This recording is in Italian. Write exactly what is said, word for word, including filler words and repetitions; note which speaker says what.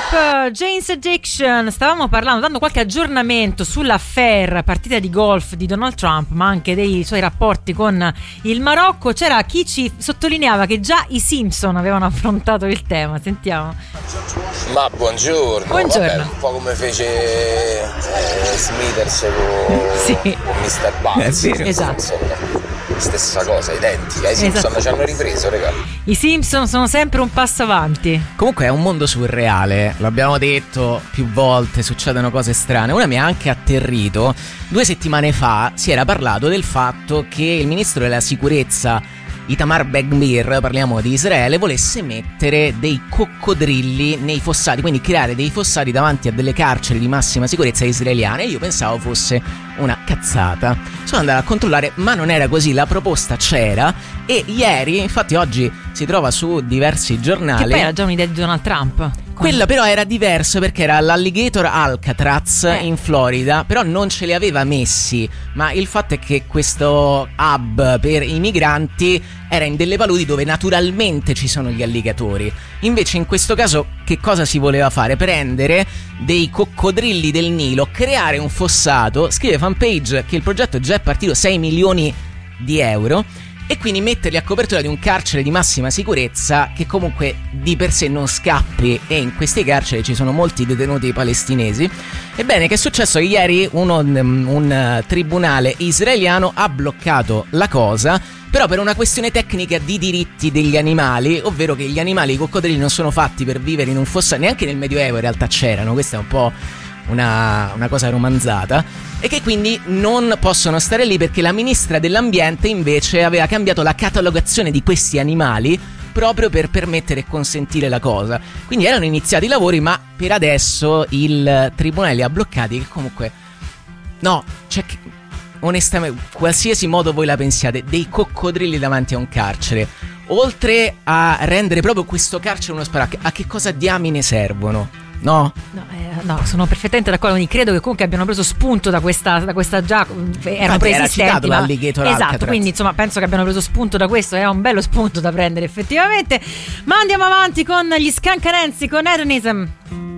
Speaker 1: Trap, Jane's Addiction. Stavamo parlando, dando qualche aggiornamento sull'affair partita di golf di Donald Trump, ma anche dei suoi rapporti con il Marocco. C'era chi ci sottolineava che già i Simpson avevano affrontato il tema. Sentiamo.
Speaker 2: Ma buongiorno.
Speaker 1: Buongiorno.
Speaker 2: Vabbè, un po' come fece eh, Smithers con,
Speaker 1: sì.
Speaker 2: con mister Buns.
Speaker 1: È vero. Esatto.
Speaker 2: Stessa cosa, identica. I Simpson esatto. Ci hanno ripreso, raga.
Speaker 1: I Simpson sono sempre un passo avanti.
Speaker 3: Comunque è un mondo surreale, l'abbiamo detto più volte, succedono cose strane. Una mi ha anche atterrito. Due settimane fa si era parlato del fatto che il ministro della sicurezza Itamar Ben-Gvir, parliamo di Israele, volesse mettere dei coccodrilli nei fossati, quindi creare dei fossati davanti a delle carceri di massima sicurezza israeliane. Io pensavo fosse una cazzata. Sono andato a controllare, ma non era così, la proposta c'era e ieri, infatti oggi si trova su diversi giornali.
Speaker 1: Che poi era già un'idea di Donald Trump.
Speaker 3: Quella però era diversa perché era l'Alligator Alcatraz eh. in Florida, però non ce li aveva messi, ma il fatto è che questo hub per i migranti era in delle paludi dove naturalmente ci sono gli alligatori. Invece in questo caso che cosa si voleva fare? Prendere dei coccodrilli del Nilo, creare un fossato, scrive fanpage che il progetto già è partito, sei milioni di euro, e quindi metterli a copertura di un carcere di massima sicurezza che comunque di per sé non scappi, e in queste carceri ci sono molti detenuti palestinesi. Ebbene, che è successo? Ieri uno, un tribunale israeliano ha bloccato la cosa, però per una questione tecnica di diritti degli animali, ovvero che gli animali, i coccodrilli, non sono fatti per vivere in un fossato, neanche nel Medioevo in realtà c'erano, questa è un po' una, una cosa romanzata, e che quindi non possono stare lì perché la ministra dell'ambiente invece aveva cambiato la catalogazione di questi animali proprio per permettere e consentire la cosa. Quindi erano iniziati i lavori, ma per adesso il tribunale li ha bloccati, che comunque no, cioè che, onestamente, qualsiasi modo voi la pensiate, dei coccodrilli davanti a un carcere, oltre a rendere proprio questo carcere uno sparac, a che cosa diamine servono? No?
Speaker 1: No, eh, no, sono perfettamente d'accordo. Quindi credo che comunque abbiano preso spunto da questa, da questa già erano preesistenti, ma
Speaker 3: l'Alligator
Speaker 1: esatto,
Speaker 3: Alcatraz.
Speaker 1: quindi insomma penso che abbiano preso spunto da questo. È un bello spunto da prendere effettivamente. Ma andiamo avanti con gli Skank Nancy, con Hedonism.